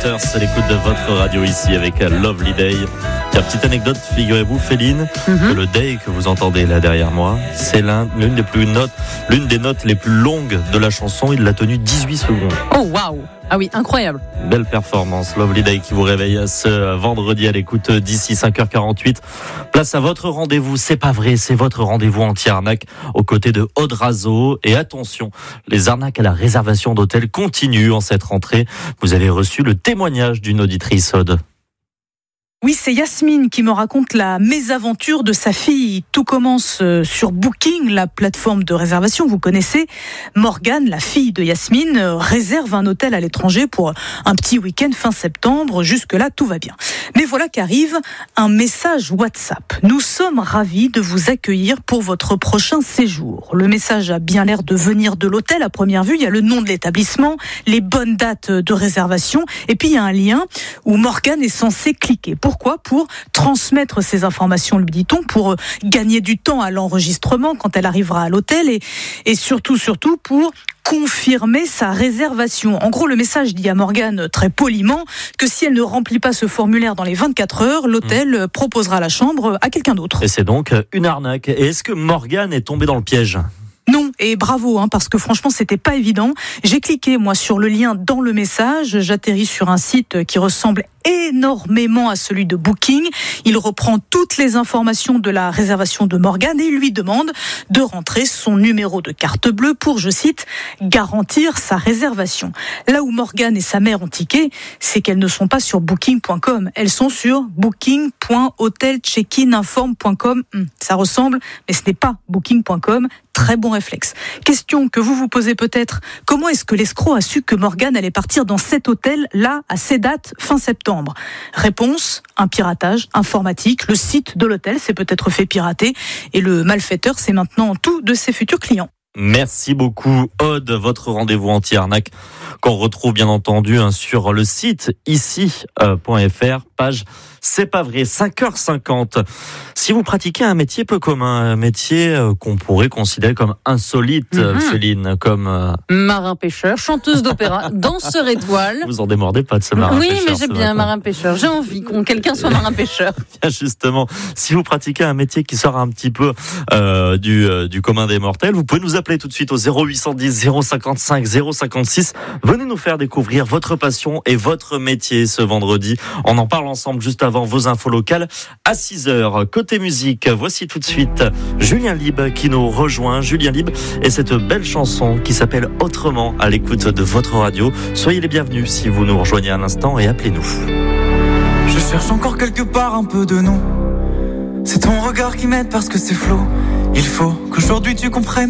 Malfaiteurs, c'est l'écoute de votre radio ici avec Lovely Day. Tiens, petite anecdote, figurez-vous, Féline, que le Day que vous entendez là derrière moi, c'est l'une des notes les plus longues de la chanson. Il l'a tenu 18 secondes. Oh waouh! Ah oui, incroyable. Belle performance, Lovely Day qui vous réveille ce vendredi à l'écoute d'ici 5h48. Place à votre rendez-vous, c'est pas vrai, c'est votre rendez-vous anti-arnaque aux côtés de Aude Razo. Et attention, les arnaques à la réservation d'hôtel continuent en cette rentrée. Vous avez reçu le témoignage d'une auditrice, Aude. Oui, c'est Yasmine qui me raconte la mésaventure de sa fille. Tout commence sur Booking, la plateforme de réservation, vous connaissez. Morgane, la fille de Yasmine, réserve un hôtel à l'étranger pour un petit week-end fin septembre. Jusque-là, tout va bien. Mais voilà qu'arrive un message WhatsApp. Nous sommes ravis de vous accueillir pour votre prochain séjour. Le message a bien l'air de venir de l'hôtel à première vue. Il y a le nom de l'établissement, les bonnes dates de réservation, et puis il y a un lien où Morgane est censée cliquer. Pourquoi ? Pour transmettre ces informations, lui dit-on, pour gagner du temps à l'enregistrement quand elle arrivera à l'hôtel et surtout pour confirmer sa réservation. En gros, le message dit à Morgane très poliment que si elle ne remplit pas ce formulaire dans les 24 heures, l'hôtel proposera la chambre à quelqu'un d'autre. Et c'est donc une arnaque. Et est-ce que Morgane est tombée dans le piège ? Non, et bravo, parce que franchement, c'était pas évident. J'ai cliqué, moi, sur le lien dans le message. J'atterris sur un site qui ressemble énormément à celui de Booking. Il reprend toutes les informations de la réservation de Morgane et lui demande de rentrer son numéro de carte bleue pour, je cite, garantir sa réservation. Là où Morgane et sa mère ont tiqué, c'est qu'elles ne sont pas sur booking.com. Elles sont sur booking.hotelcheckininform.com. Ça ressemble, mais ce n'est pas booking.com. Très bon réflexe. Question que vous vous posez peut-être, comment est-ce que l'escroc a su que Morgane allait partir dans cet hôtel-là à ces dates fin septembre ? Réponse, un piratage informatique. Le site de l'hôtel s'est peut-être fait pirater et le malfaiteur sait maintenant tout de ses futurs clients. Merci beaucoup, Aude. Votre rendez-vous anti-arnaque qu'on retrouve bien entendu sur le site ici.fr, page C'est pas vrai, 5h50. Si vous pratiquez un métier peu commun, un métier qu'on pourrait considérer comme insolite, Féline, comme... Marin-pêcheur, chanteuse d'opéra, danseur étoile. Vous en démordez pas de ce marin-pêcheur. Oui, mais j'aime bien marin-pêcheur. J'ai envie que quelqu'un soit marin-pêcheur. Bien justement, si vous pratiquez un métier qui sort un petit peu du commun des mortels, vous pouvez nous appeler tout de suite au 0810 055 056. Venez nous faire découvrir votre passion et votre métier ce vendredi. On en parle ensemble juste avant vos infos locales à 6h. Côté musique, voici tout de suite Julien Lieb qui nous rejoint. Julien Lieb et cette belle chanson qui s'appelle Autrement à l'écoute de votre radio. Soyez les bienvenus si vous nous rejoignez à l'instant et appelez-nous. Je cherche encore quelque part un peu de nous. C'est ton regard qui m'aide parce que c'est flou. Il faut qu'aujourd'hui tu comprennes